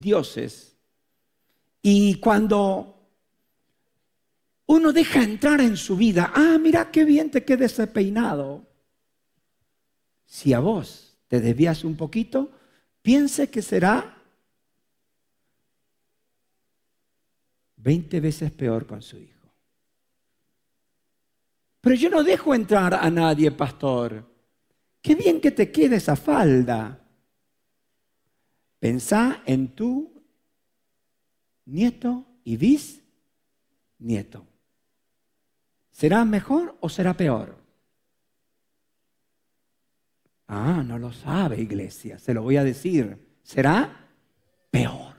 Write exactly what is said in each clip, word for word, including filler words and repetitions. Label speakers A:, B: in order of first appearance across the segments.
A: dioses. Y cuando uno deja entrar en su vida, ah, mira qué bien te queda ese peinado. Si a vos te desvías un poquito, piense que será veinte veces peor con su hijo. Pero yo no dejo entrar a nadie, pastor. Qué bien que te quede esa falda. Pensá en tu nieto y bisnieto. ¿Será mejor o será peor? Ah, no lo sabe, iglesia. Se lo voy a decir. Será peor.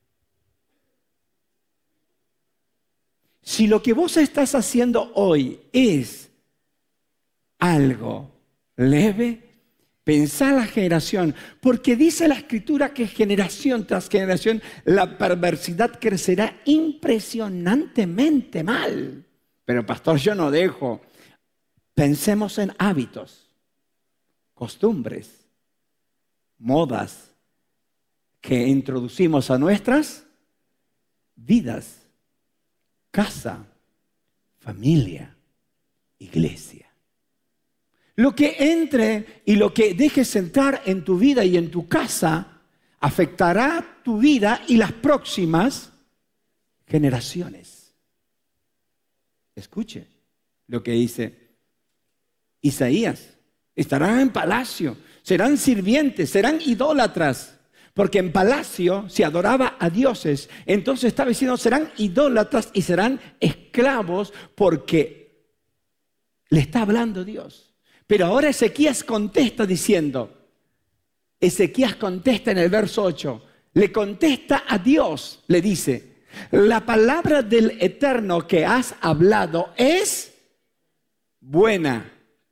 A: Si lo que vos estás haciendo hoy es algo leve, pensá la generación, porque dice la Escritura que generación tras generación la perversidad crecerá impresionantemente mal. Pero pastor, yo no dejo. Pensemos en hábitos, costumbres, modas que introducimos a nuestras vidas. Casa, familia, iglesia. Lo que entre y lo que dejes entrar en tu vida y en tu casa afectará tu vida y las próximas generaciones. Escuche lo que dice Isaías. Estarán en palacio, serán sirvientes, serán idólatras. Porque en palacio se adoraba a dioses. Entonces estaba diciendo, serán idólatras y serán esclavos porque le está hablando Dios. Pero ahora Ezequías contesta diciendo, Ezequías contesta en el verso ocho, le contesta a Dios, le dice, la palabra del Eterno que has hablado es buena.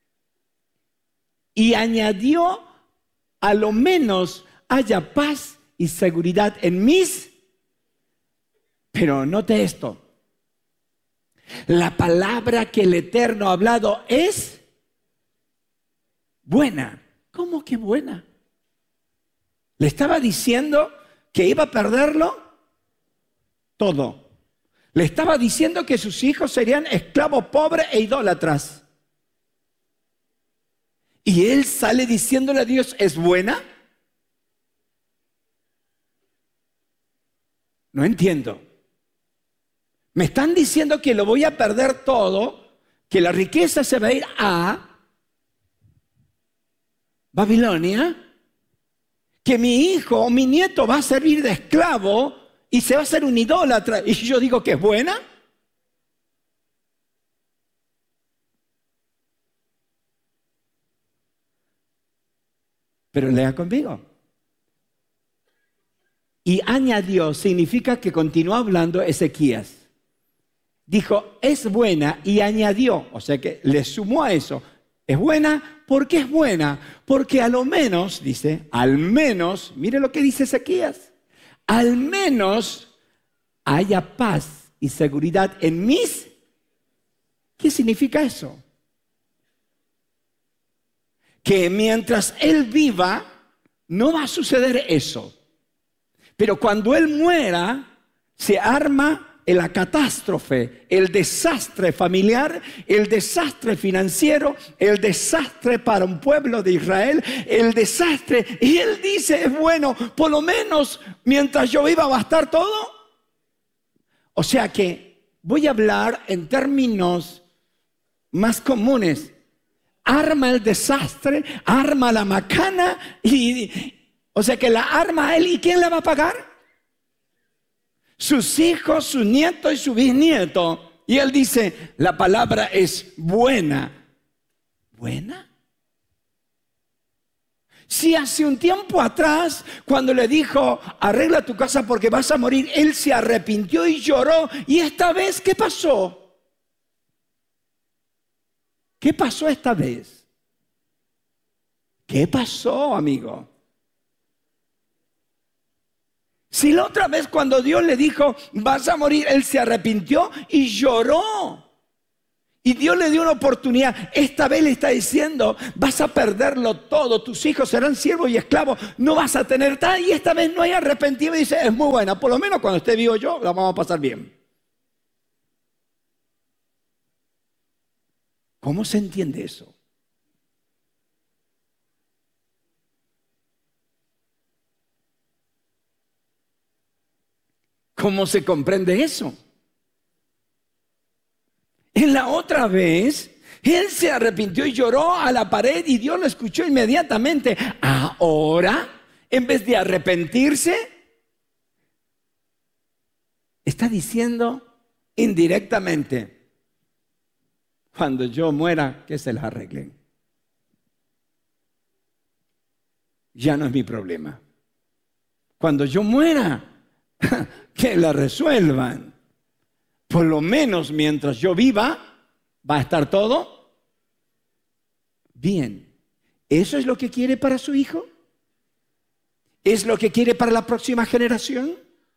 A: Y añadió, a lo menos haya paz y seguridad en mis... Pero note esto. La palabra que el Eterno ha hablado es buena. ¿Cómo que buena? Le estaba diciendo que iba a perderlo todo. Le estaba diciendo que sus hijos serían esclavos pobres e idólatras. Y él sale diciéndole a Dios, ¿es buena? No entiendo. Me están diciendo que lo voy a perder todo, que la riqueza se va a ir a Babilonia, que mi hijo o mi nieto va a servir de esclavo y se va a hacer un idólatra. Y yo digo que es buena. Pero lea conmigo. Y añadió, significa que continuó hablando Ezequías. Dijo, es buena, y añadió, o sea que le sumó a eso. Es buena, ¿por qué es buena? Porque a lo menos, dice, al menos, mire lo que dice Ezequías, al menos haya paz y seguridad en mis... ¿Qué significa eso? Que mientras él viva, no va a suceder eso. Pero cuando él muera, se arma la catástrofe, el desastre familiar, el desastre financiero, el desastre para un pueblo de Israel, el desastre. Y él dice, es bueno, por lo menos mientras yo viva va a estar todo. O sea que voy a hablar en términos más comunes. Arma el desastre, arma la macana y... O sea que la arma a él, ¿y quién la va a pagar? Sus hijos, su nieto y su bisnieto. Y él dice, la palabra es buena. ¿Buena? Si hace un tiempo atrás, cuando le dijo, arregla tu casa porque vas a morir, él se arrepintió y lloró. ¿Y esta vez qué pasó? ¿Qué pasó esta vez? ¿Qué pasó, amigo? Si la otra vez cuando Dios le dijo, vas a morir, él se arrepintió y lloró. Y Dios le dio una oportunidad. Esta vez le está diciendo, vas a perderlo todo, tus hijos serán siervos y esclavos, no vas a tener nada. Y esta vez no hay arrepentido. Y dice, es muy buena, por lo menos cuando esté vivo yo, la vamos a pasar bien. ¿Cómo se entiende eso? ¿Cómo se comprende eso? En la otra vez, él se arrepintió y lloró a la pared y Dios lo escuchó inmediatamente. Ahora, en vez de arrepentirse, está diciendo indirectamente, cuando yo muera, que se las arreglen. Ya no es mi problema. Cuando yo muera, que la resuelvan. Por lo menos mientras yo viva, va a estar todo bien. ¿Eso es lo que quiere para su hijo? ¿Es lo que quiere para la próxima generación?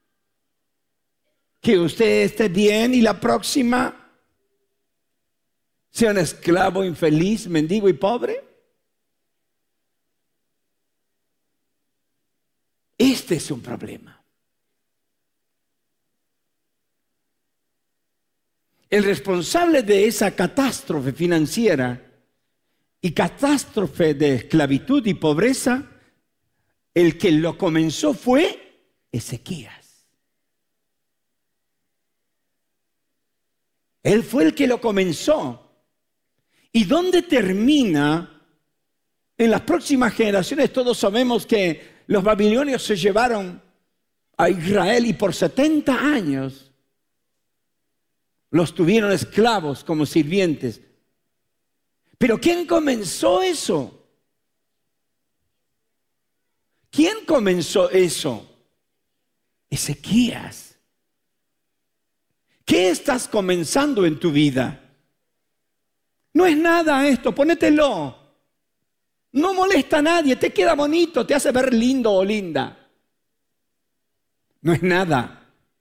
A: ¿Que usted esté bien y la próxima sea un esclavo infeliz, mendigo y pobre? Este es un problema. El responsable de esa catástrofe financiera y catástrofe de esclavitud y pobreza, el que lo comenzó fue Ezequías. Él fue el que lo comenzó. ¿Y dónde termina? En las próximas generaciones todos sabemos que los babilonios se llevaron a Israel y por setenta años los tuvieron esclavos como sirvientes. ¿Pero quién comenzó eso? ¿Quién comenzó eso? Ezequías. ¿Qué estás comenzando en tu vida? No es nada esto, ponételo. No molesta a nadie, te queda bonito, te hace ver lindo o linda. No es nada.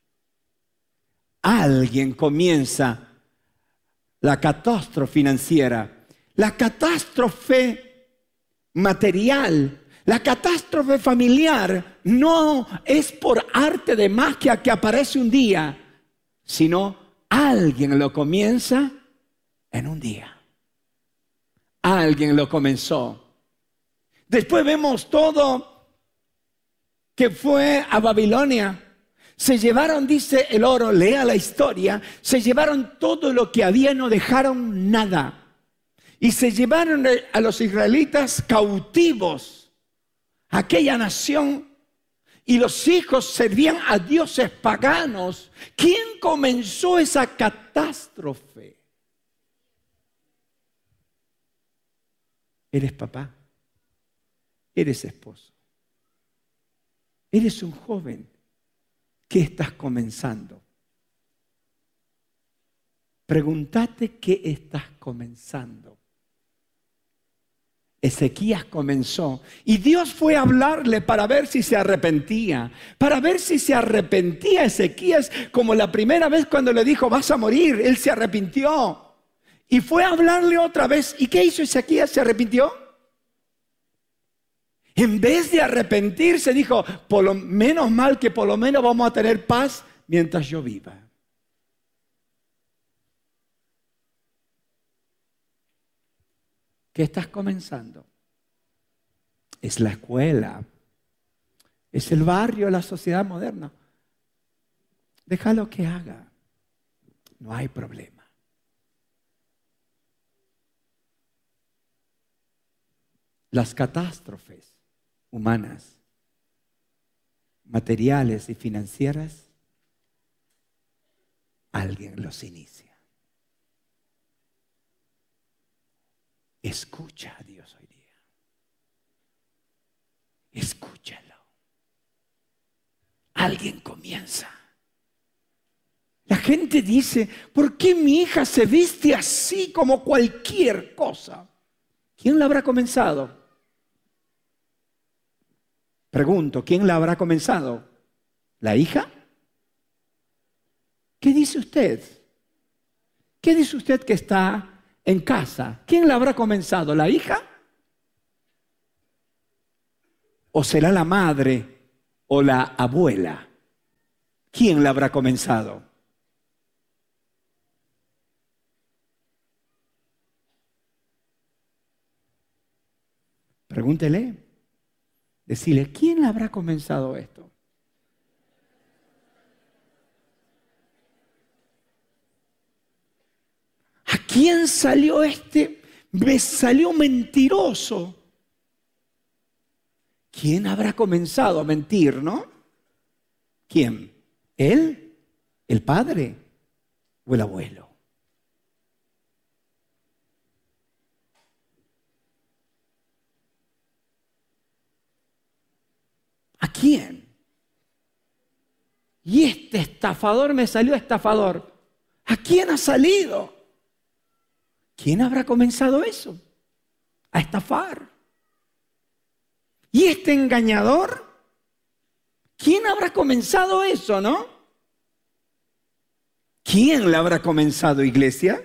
A: Alguien comienza la catástrofe financiera, la catástrofe material, la catástrofe familiar. No es por arte de magia que aparece un día, sino alguien lo comienza en un día. Alguien lo comenzó. Después vemos todo que fue a Babilonia. Se llevaron, dice el oro, lea la historia, se llevaron todo lo que había, no dejaron nada. Y se llevaron a los israelitas cautivos, aquella nación, y los hijos servían a dioses paganos. ¿Quién comenzó esa catástrofe? Eres papá, eres esposo, eres un joven. ¿Qué estás comenzando? Pregúntate qué estás comenzando. Ezequías comenzó y Dios fue a hablarle para ver si se arrepentía, para ver si se arrepentía Ezequías, como la primera vez cuando le dijo vas a morir, él se arrepintió y fue a hablarle otra vez. ¿Y qué hizo Ezequías? ¿Se arrepintió? En vez de arrepentirse, dijo, por lo menos mal que por lo menos vamos a tener paz mientras yo viva. ¿Qué estás comenzando? Es la escuela, es el barrio, la sociedad moderna. Déjalo que haga, no hay problema. Las catástrofes humanas, materiales y financieras, alguien los inicia. Escucha a Dios hoy día. Escúchalo. Alguien comienza. La gente dice, ¿por qué mi hija se viste así como cualquier cosa? ¿Quién la habrá comenzado? Pregunto, ¿quién la habrá comenzado? ¿La hija? ¿Qué dice usted? ¿Qué dice usted que está en casa? ¿Quién la habrá comenzado? ¿La hija? ¿O será la madre o la abuela? ¿Quién la habrá comenzado? Pregúntele. Decirle, ¿quién habrá comenzado esto? ¿A quién salió este? Me salió mentiroso. ¿Quién habrá comenzado a mentir, no? ¿Quién? ¿Él? ¿El padre? ¿O el abuelo? ¿A quién? Y este estafador me salió estafador. ¿A quién ha salido? ¿Quién habrá comenzado eso? A estafar. ¿Y este engañador? ¿Quién habrá comenzado eso, no? ¿Quién la habrá comenzado, iglesia?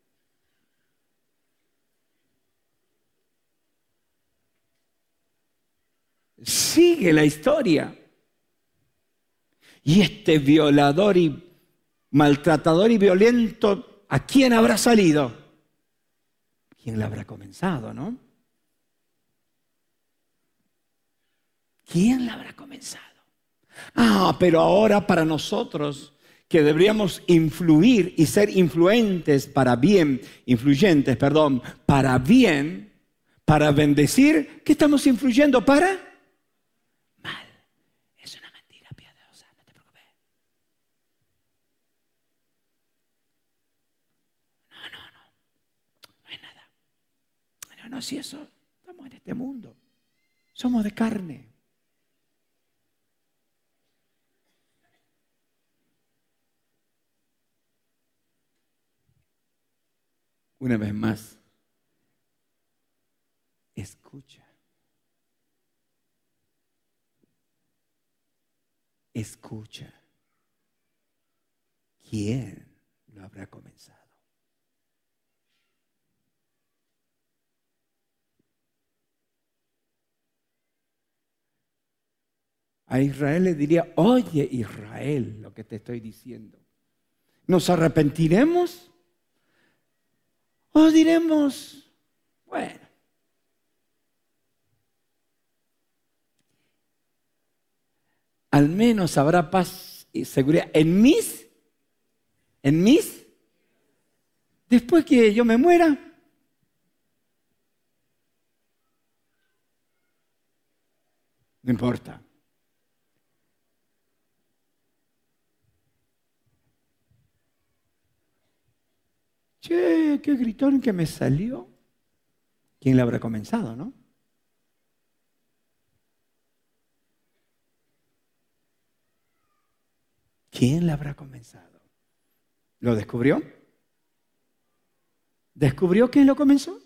A: Sigue la historia. Y este violador y maltratador y violento, ¿a quién habrá salido? ¿Quién la habrá comenzado, no? ¿Quién la habrá comenzado? Ah, pero ahora para nosotros que deberíamos influir y ser influentes para bien, influyentes, perdón, para bien, para bendecir, ¿qué estamos influyendo para? Mal. Es una mentira piadosa, no te preocupes. No, no, no, no es nada. No, no, si eso, estamos en este mundo. Somos de carne. Una vez más, escucha. Escucha. ¿Quién lo habrá comenzado? A Israel le diría, oye Israel, lo que te estoy diciendo. ¿Nos arrepentiremos? ¿O diremos, bueno, al menos habrá paz y seguridad en mis, en mis, después que yo me muera? No importa. Che, qué gritón que me salió. ¿Quién le habrá comenzado, no? ¿Quién le habrá comenzado? ¿Lo descubrió? ¿Descubrió quién lo comenzó?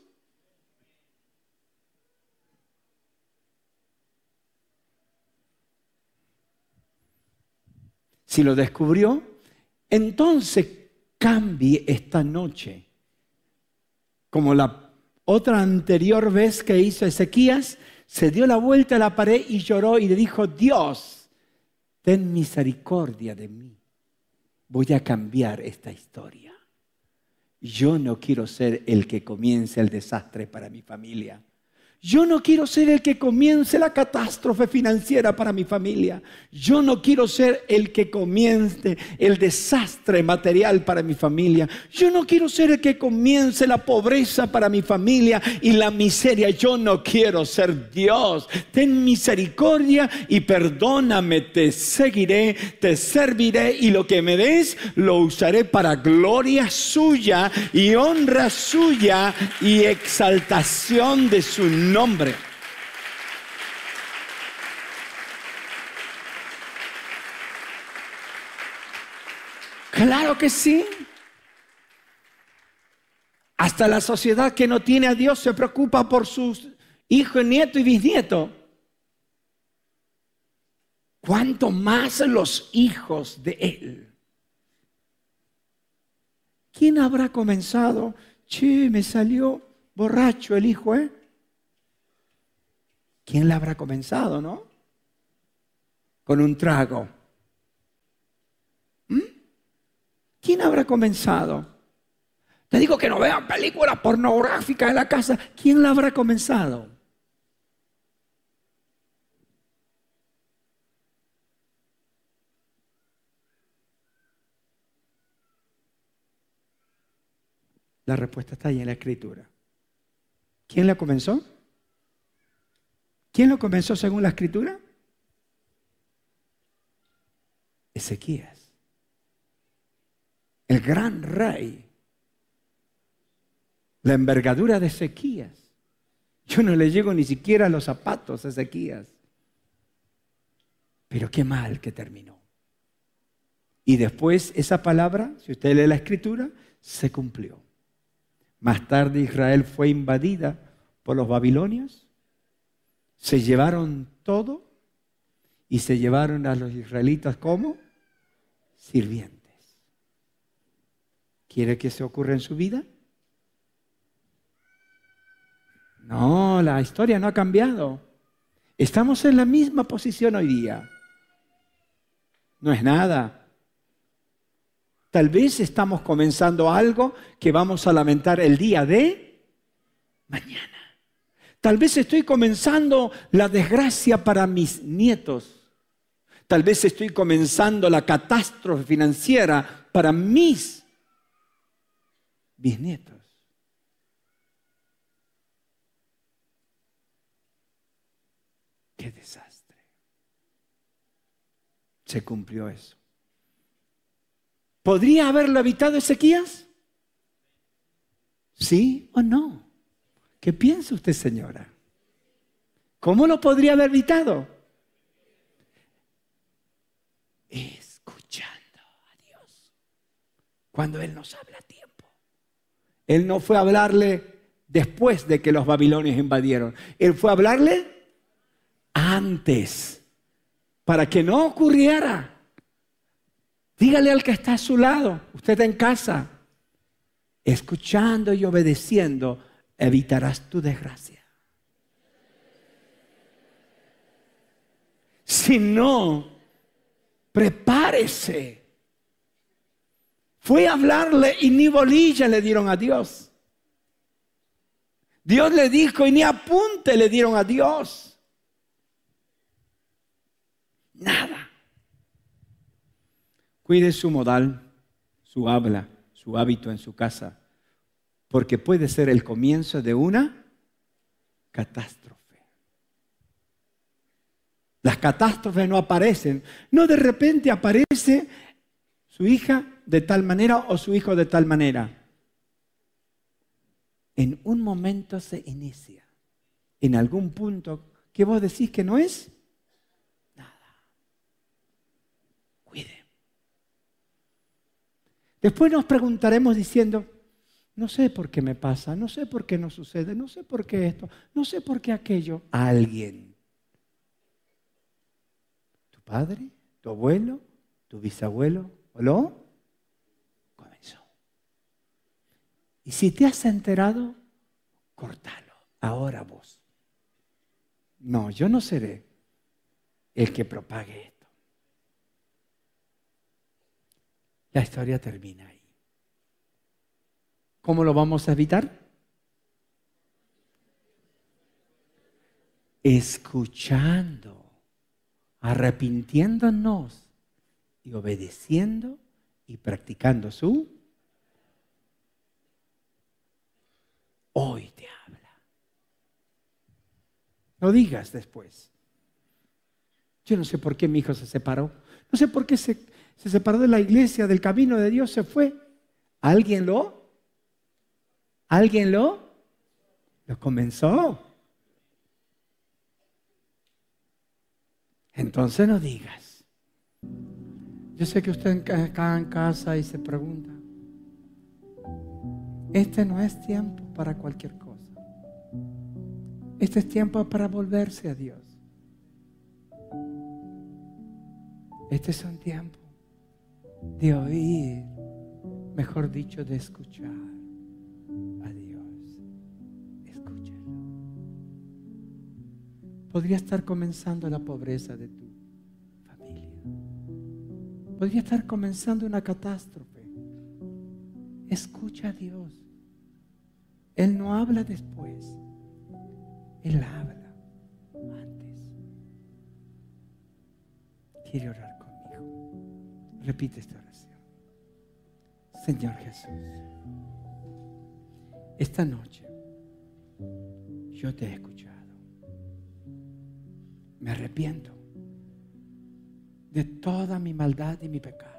A: Si lo descubrió, entonces cambie esta noche. Como la otra anterior vez que hizo Ezequías, se dio la vuelta a la pared y lloró y le dijo, Dios, ten misericordia de mí. Voy a cambiar esta historia. Yo no quiero ser el que comience el desastre para mi familia. Yo no quiero ser el que comience la catástrofe financiera para mi familia. Yo no quiero ser el que comience el desastre material para mi familia. Yo no quiero ser el que comience la pobreza para mi familia y la miseria. Yo no quiero ser Dios. Ten misericordia y perdóname. Te seguiré, te serviré y lo que me des lo usaré para gloria suya y honra suya y exaltación de su nombre. Nombre. Claro que sí. Hasta la sociedad que no tiene a Dios se preocupa por sus hijos, nietos y bisnietos. ¿Cuánto más los hijos de Él? ¿Quién habrá comenzado? Che, me salió borracho el hijo, ¿eh? ¿Quién la habrá comenzado, no? Con un trago. ¿Mm? ¿Quién habrá comenzado? Te digo que no vean películas pornográficas en la casa. ¿Quién la habrá comenzado? La respuesta está ahí en la Escritura. ¿Quién la comenzó? ¿Quién lo comenzó según la Escritura? Ezequías, el gran rey. La envergadura de Ezequías. Yo no le llego ni siquiera a los zapatos a Ezequías. Pero qué mal que terminó. Y después esa palabra, si usted lee la Escritura, se cumplió. Más tarde Israel fue invadida por los babilonios. Se llevaron todo y se llevaron a los israelitas como sirvientes. ¿Quiere que se ocurra en su vida? No, la historia no ha cambiado. Estamos en la misma posición hoy día. No es nada. Tal vez estamos comenzando algo que vamos a lamentar el día de mañana. Tal vez estoy comenzando la desgracia para mis nietos. Tal vez estoy comenzando la catástrofe financiera para mis bisnietos. ¡Qué desastre! Se cumplió eso. ¿Podría haberlo evitado Ezequías? ¿Sí o no? ¿Qué piensa usted, señora? ¿Cómo lo podría haber evitado? Escuchando a Dios. Cuando Él nos habla a tiempo. Él no fue a hablarle después de que los babilonios invadieron. Él fue a hablarle antes, para que no ocurriera. Dígale al que está a su lado, usted está en casa, escuchando y obedeciendo, evitarás tu desgracia. Si no, prepárese. Fue a hablarle y ni bolilla le dieron a Dios. Dios le dijo y ni apunte le dieron a Dios. Nada. Cuide su modal, su habla, su hábito en su casa, porque puede ser el comienzo de una catástrofe. Las catástrofes no aparecen, no de repente aparece su hija de tal manera o su hijo de tal manera. En un momento se inicia, en algún punto que vos decís que no es cuide. Después nos preguntaremos diciendo, no sé por qué me pasa, no sé por qué no sucede, no sé por qué esto, no sé por qué aquello. Alguien. Tu padre, tu abuelo, tu bisabuelo, ¿o lo comenzó? Y si te has enterado, córtalo. Ahora vos. No, yo no seré el que propague esto. La historia termina ahí. ¿Cómo lo vamos a evitar? Escuchando, arrepintiéndonos y obedeciendo y practicando su. Hoy te habla. No digas después. Yo no sé por qué mi hijo se separó. No sé por qué se... Se separó de la iglesia, del camino de Dios, se fue. ¿Alguien lo? ¿Alguien lo? Lo comenzó. Entonces no digas. Yo sé que usted acá en casa y se pregunta, este no es tiempo para cualquier cosa. Este es tiempo para volverse a Dios. Este es un tiempo de oír mejor dicho, de escuchar a Dios. Escúchalo. Podría estar comenzando la pobreza de tu familia. Podría estar comenzando una catástrofe. Escucha a Dios. Él no habla después. Él habla antes. Quiere orar conmigo. Repite esta oración. Señor Jesús, esta noche yo te he escuchado. Me arrepiento de toda mi maldad y mi pecado.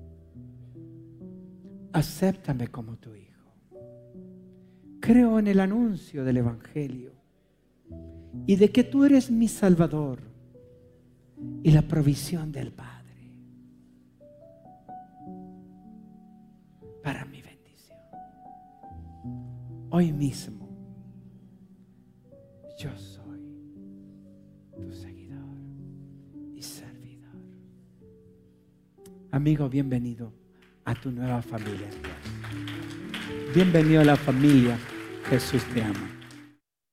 A: Acéptame como tu hijo. Creo en el anuncio del Evangelio y de que tú eres mi Salvador y la provisión del Padre para mi bendición. Hoy mismo yo soy tu seguidor y servidor. Amigo, bienvenido a tu nueva familia en Dios. Bienvenido a la familia. Jesús te ama.